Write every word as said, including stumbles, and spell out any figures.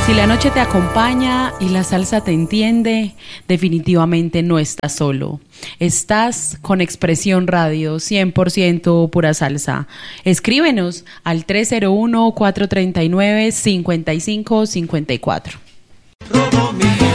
Si la noche te acompaña y la salsa te entiende, definitivamente no estás solo. Estás con Expresión Radio, cien por ciento pura salsa. Escríbenos al tres cero uno, cuatro tres nueve, cinco cinco cinco cuatro.